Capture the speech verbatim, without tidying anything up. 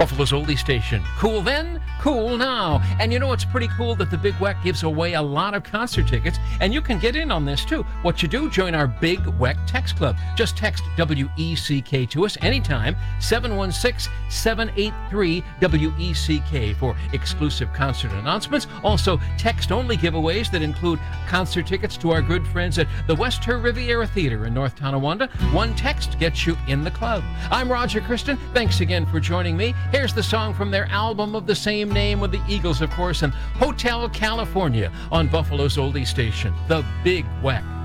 Buffalo's oldie station. Cool then, cool now. And you know, it's pretty cool that the Big W E C gives away a lot of concert tickets, and you can get in on this too. What you do, join our Big W E C Text Club. Just text W E C K to us anytime, seven one six, seven eight three, W E C K for exclusive concert announcements. Also, text-only giveaways that include concert tickets to our good friends at the Wester Riviera Theater in North Tonawanda. One text gets you in the club. I'm Roger Kristen. Thanks again for joining me. Here's the song from their album of the same name with the Eagles, of course, and Hotel California on Buffalo's oldie station, the Big W E C.